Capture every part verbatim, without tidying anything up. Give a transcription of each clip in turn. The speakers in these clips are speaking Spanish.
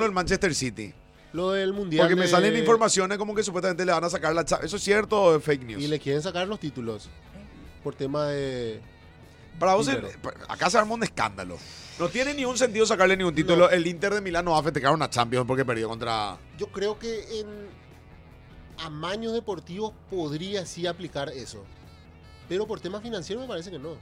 lo del Manchester City? Lo del Mundial. Porque me de... salen informaciones como que supuestamente le van a sacar la Champions. ¿Eso es cierto o es fake news? Y le quieren sacar los títulos. Por tema de... Para vos, el- Dinero. acá se arma un escándalo. No tiene ni un sentido sacarle ningún título. No. El Inter de Milán no va a festejar una Champions porque perdió contra... Yo creo que en amaños deportivos podría sí aplicar eso. Pero por temas financieros me parece que no.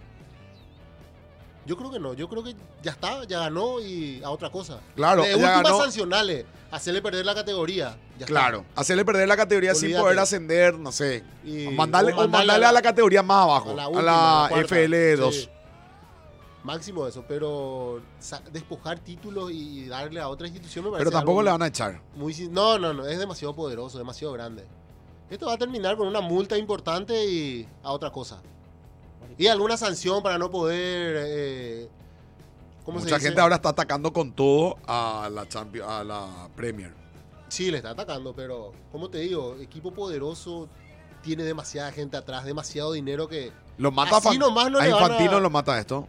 Yo creo que no. Yo creo que ya está, ya ganó y a otra cosa. Claro, de ya última ganó. sancionales, hacerle perder la categoría. Ya Claro, está. hacerle perder la categoría sin Olvídate. poder ascender, no sé. Y- O mandarle, o o mandarle mandarle a a la- la categoría más abajo, a la a última, la a la cuarta. F L dos. Sí. Máximo eso, pero sa- despojar títulos y darle a otra institución me parece Pero tampoco algo le van a echar. muy sin- No, no, no, es demasiado poderoso, demasiado grande. Esto va a terminar con una multa importante y a otra cosa. Y alguna sanción para no poder... Eh, ¿cómo se Mucha dice? gente ahora está atacando con todo a la Champions, a la Premier. Sí, le está atacando, pero como te digo, equipo poderoso, tiene demasiada gente atrás, demasiado dinero que... Lo mata Así Fan- nomás no a le van Infantino a- lo mata esto.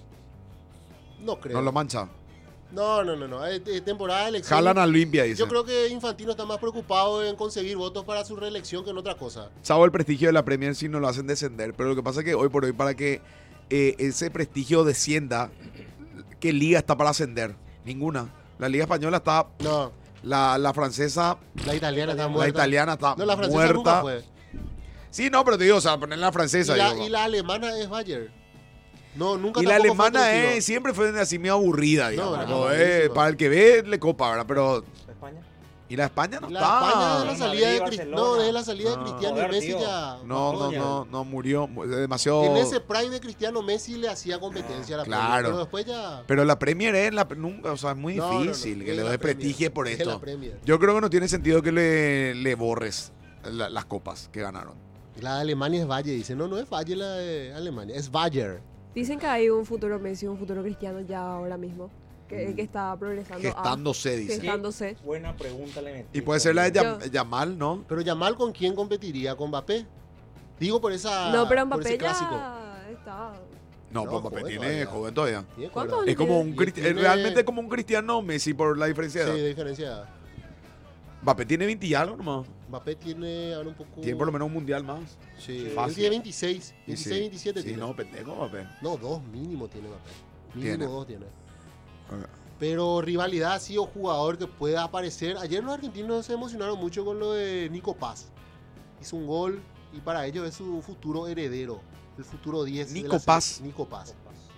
No creo. No lo mancha. No, no, no, no. Es, es temporada de elección. Jalan a Olimpia, dice. Yo creo que Infantino está más preocupado en conseguir votos para su reelección que en otra cosa. Sabo el prestigio de la Premier si no lo hacen descender. Pero lo que pasa es que hoy por hoy, para que eh, ese prestigio descienda, ¿qué liga está para ascender? Ninguna. La liga española está... No, La, la francesa, la italiana está la muerta. italiana está No, la francesa muerta. nunca fue. Sí, no, pero te digo, o sea, poner la Y francesa. la, digo. y la alemana es Bayer. No, nunca Y la tampoco fue alemana atractiva. es, siempre fue así medio aburrida, digamos. No, ¿no? no, Eh, buenísima. para el que ve, le copa, ¿verdad? Pero... España. ¿Y la España no La está? España desde la Madrid, salida de Cris- Barcelona. No, desde la salida No. de Cristiano y Joder, Messi tío. ya... No, bajó no, ya. no, no murió. mu- Demasiado... En ese prime de Cristiano, Messi le hacía competencia a la Claro. Premier, pero después ya... Pero la Premier es la, nunca, o sea, es muy No, no, no, difícil que es le la dé Premier, prestigio por es esto. la Premier. Yo creo que no tiene sentido que le, le borres la- las copas que ganaron. La de Alemania es Valle, dice. No, no es Valle la de Alemania, es Bayer. Dicen que hay un futuro Messi, un futuro Cristiano ya ahora mismo, que, que está progresando. a- Gestándose, dice. gestándose. Buena pregunta le metí. Y puede ser la de Yam- Yo- Yamal, ¿no? Pero Yamal, ¿con quién competiría? ¿Con Mbappé? Digo por esa No, pero por Mbappé ese clásico. ya está. No, No, pues Mbappé joven tiene todavía. joven todavía. Tiene ¿Cuántos cuerda. Es como un Y cristi- tiene- es realmente como un Cristiano Messi por la diferencia de Sí, edad. de diferencia. Mbappé tiene veinte y algo nomás. Mbappé tiene ahora un poco... Tiene por lo menos un mundial más. Sí, él Fácil. tiene veintiséis, Y sí. veintiséis, veintisiete Sí, tiene. no, pendejo Mbappé. No, dos mínimo tiene Mbappé. Mínimo Tiene. dos tiene. Ah. Pero rivalidad ha sido jugador que pueda aparecer. Ayer los argentinos se emocionaron mucho con lo de Nico Paz. Hizo un gol y para ellos es su futuro heredero. El futuro diez. de Nico la Paz. selección. Nico Paz.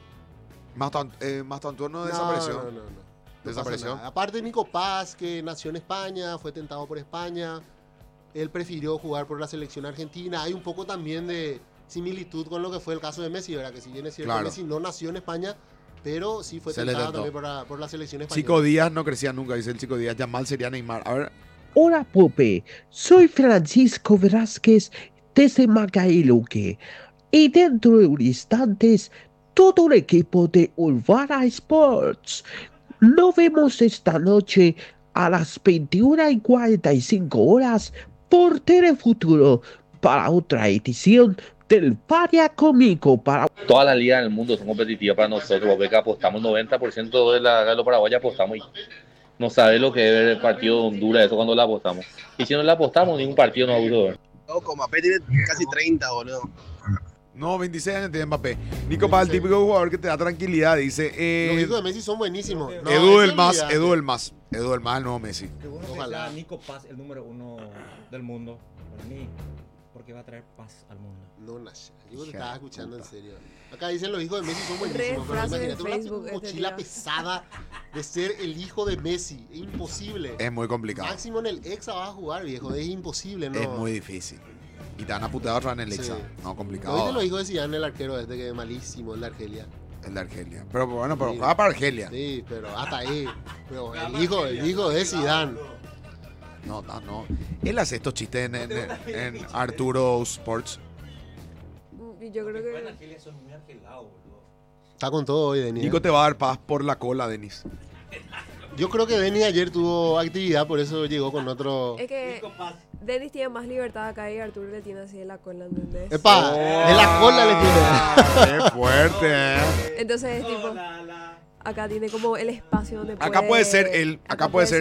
Mastan- eh, Mastantuono No, desapareció. No, no, no. no. No Desapareció. pasa nada. Aparte de Nico Paz, que nació en España, fue tentado por España. Él prefirió jugar por la selección argentina. Hay un poco también de similitud con lo que fue el caso de Messi, ¿verdad? Que si bien es cierto, Claro. Messi no nació en España, pero sí fue Se le tentado tentó. también por la, por la selección española. Chico Díaz no crecía nunca, dice el Chico Díaz. Yamal sería Neymar. A ver, Hola Pope, soy Francisco Velázquez desde Magallanes y dentro de un instante todo el equipo de Urbana Sports. Nos vemos esta noche a las veintiuna y cuarenta y cinco horas por Telefuturo para otra edición del Paria Conmigo para Todas las ligas del mundo son competitivas para nosotros, porque apostamos noventa por ciento de la de los paraguayos apostamos y no sabe lo que es ver el partido de Honduras, eso cuando la apostamos. Y si no la apostamos, ningún partido nos aburre ver. Loco, Mbappé tiene casi treinta, boludo. no, veintiséis años tiene Mbappé. Nico Paz, el típico jugador que te da tranquilidad, dice. Los Eh, hijos de Messi son buenísimos. No, Edu eso el más, olvídate. Edu el más. Edu el más, el nuevo Messi. Qué bueno que Ojalá. sea Nico Paz el número uno del mundo. Para mí, porque va a traer paz al mundo. No, Nash. Yo te Hija estaba de escuchando en puta. serio. Acá dicen los hijos de Messi son Re buenísimos. Pero frase de imagínate una Facebook este mochila día. pesada de ser el hijo de Messi. Es imposible. Es muy complicado. Máximo en el Exa vas a jugar, viejo. Es imposible, ¿no? Es muy difícil. Y te van a putear otra en el Sí. Exa. No, ¿No viste complicado. los hijos de Zidane, el arquero este que es malísimo, el de Argelia? El de Argelia. Pero bueno, pero Sí. juega para Argelia. Sí, pero hasta ahí. Pero el hijo, el hijo de Zidane. No, no, no. Él hace estos chistes en, en- en- en Arturo Sports. Y yo creo que... Argelia son muy argelados, boludo. Está con todo hoy, Denis. Nico te va a dar paz por la cola, Denis. Yo creo que Denis ayer tuvo actividad, por eso llegó con otro... Es que Dennis tiene más libertad acá y Arturo le tiene así de la cola, ¿entendés? ¡Epa! De la cola le tiene. ¡Qué fuerte! ¿eh? Entonces, tipo, acá tiene como el espacio donde puede... Acá puede ser él, acá puede ser